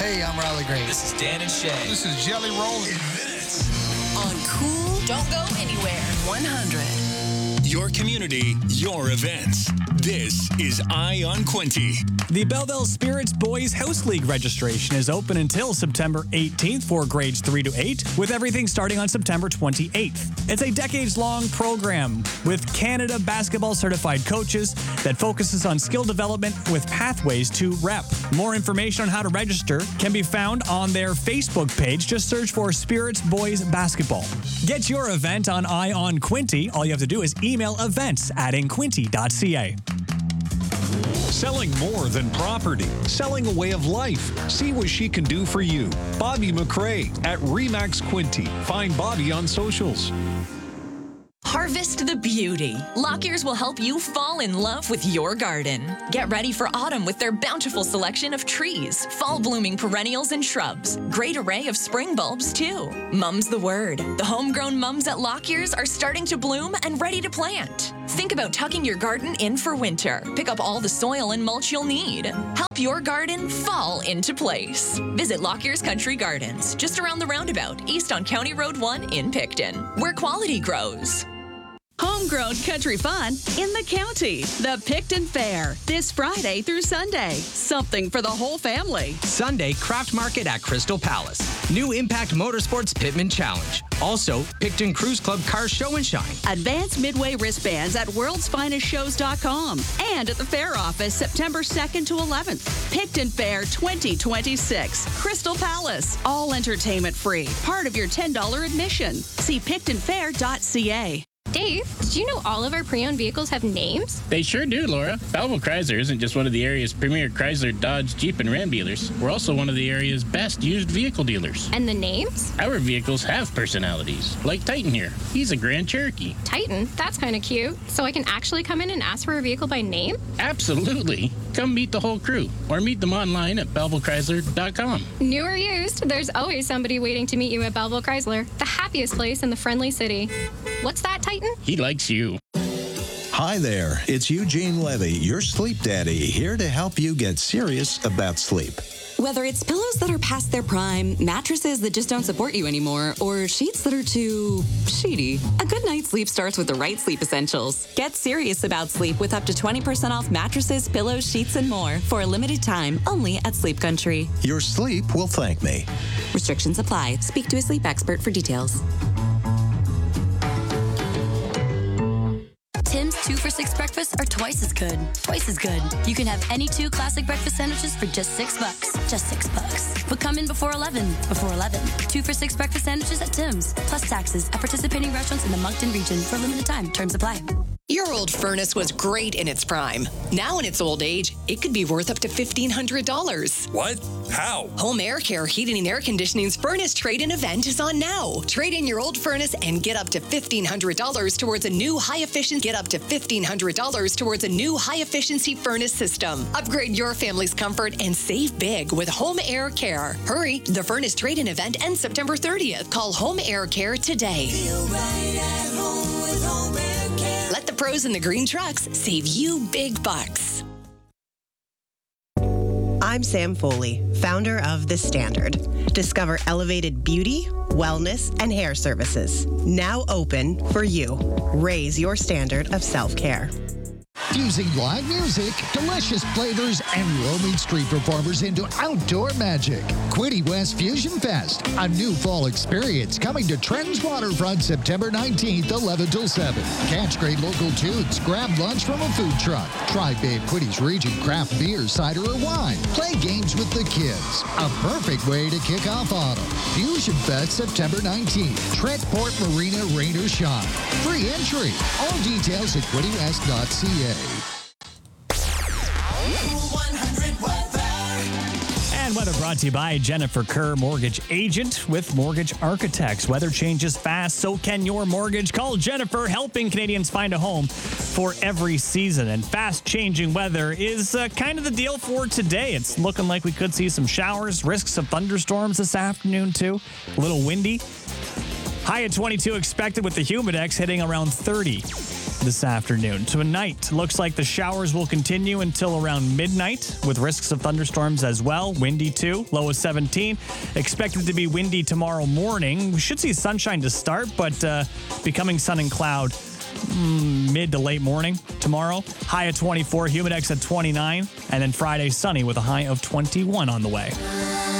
Hey, I'm Riley Green. This is Dan and Shay. This is Jelly Roll. In minutes. On Cool, don't go anywhere. 100. Your community, your events. This is Eye on Quinte. The Belleville Spirits Boys House League registration is open until September 18th for grades 3 to 8, with everything starting on September 28th. It's a decades-long program with Canada Basketball Certified coaches that focuses on skill development with pathways to rep. More information on how to register can be found on their Facebook page. Just search for Spirits Boys Basketball. Get your event on Eye on Quinte. All you have to do is email events@inquinte.ca. Selling more than property, selling a way of life. See what she can do for you. Bobby McRae at Remax Quinte. Find Bobby on socials. Harvest the beauty. Lockyear's will help you fall in love with your garden. Get ready for autumn with their bountiful selection of trees, fall-blooming perennials and shrubs. Great array of spring bulbs, too. Mum's the word. The homegrown mums at Lockyear's are starting to bloom and ready to plant. Think about tucking your garden in for winter. Pick up all the soil and mulch you'll need. Help your garden fall into place. Visit Lockyear's Country Gardens, just around the roundabout, east on County Road 1 in Picton, where quality grows. Homegrown country fun in the county. The Picton Fair, this Friday through Sunday. Something for the whole family. Sunday, Craft Market at Crystal Palace. New Impact Motorsports Pitman Challenge. Also, Picton Cruise Club Car Show and Shine. Advanced Midway wristbands at worldsfinestshows.com. And at the fair office, September 2nd to 11th. Picton Fair 2026. Crystal Palace. All entertainment free. Part of your $10 admission. See pictonfair.ca. Dave, did you know all of our pre-owned vehicles have names? They sure do, Laura. Belleville Chrysler isn't just one of the area's premier Chrysler, Dodge, Jeep, and Ram dealers. We're also one of the area's best used vehicle dealers. And the names? Our vehicles have personalities, like Titan here. He's a Grand Cherokee. Titan? That's kind of cute. So I can actually come in and ask for a vehicle by name? Absolutely. Come meet the whole crew, or meet them online at BellevilleChrysler.com. New or used, there's always somebody waiting to meet you at Belleville Chrysler, the happiest place in the friendly city. What's that, Titan? He likes you. Hi there, it's Eugene Levy, your sleep daddy, here to help you get serious about sleep. Whether it's pillows that are past their prime, mattresses that just don't support you anymore, or sheets that are too sheety, a good night's sleep starts with the right sleep essentials. Get serious about sleep with up to 20% off mattresses, pillows, sheets, and more for a limited time only at Sleep Country. Your sleep will thank me. Restrictions apply. Speak to a sleep expert for details. Tim's 2 for $6 breakfasts are twice as good. Twice as good. You can have any 2 classic breakfast sandwiches for just $6. Just $6. But come in before 11. Before 11. 2 for $6 breakfast sandwiches at Tim's. Plus taxes at participating restaurants in the Moncton region for a limited time. Terms apply. Your old furnace was great in its prime. Now in its old age, it could be worth up to $1,500. What? How? Home Air Care Heating and Air Conditioning's furnace trade-in event is on now. Trade in your old furnace and get up to $1,500 towards a new high-efficiency furnace system. Upgrade your family's comfort and save big with Home Air Care. Hurry, the furnace trade-in event ends September 30th. Call Home Air Care today. Feel right at home with Home Air Care. Let the pros in the green trucks save you big bucks. I'm Sam Foley, founder of The Standard. Discover elevated beauty, wellness, and hair services. Now open for you. Raise your standard of self-care. Fusing live music, delicious flavors, and roaming street performers into outdoor magic. Quinte West Fusion Fest, a new fall experience coming to Trent's Waterfront September 19th, 11 till 7. Catch great local tunes, grab lunch from a food truck, try Babe Quinte's region craft beer, cider, or wine. Play games with the kids. A perfect way to kick off autumn. Fusion Fest September 19th, Trent Port Marina Rain or Shine. Free entry. All details at QuinteWest.ca. And weather brought to you by Jennifer Kerr, mortgage agent with Mortgage Architects. Weather changes fast, so can your mortgage. Call Jennifer, helping Canadians find a home for every season. And fast-changing weather is kind of the deal for today. It's looking like we could see some showers, risks of thunderstorms this afternoon, too. A little windy. High at 22 expected with the Humidex hitting around 30. this afternoon. Tonight, looks like the showers will continue until around midnight with risks of thunderstorms as well. Windy too, low of 17. Expected to be windy tomorrow morning. We should see sunshine to start, but becoming sun and cloud mid to late morning tomorrow. High of 24, Humidex at 29, and then Friday sunny with a high of 21 on the way.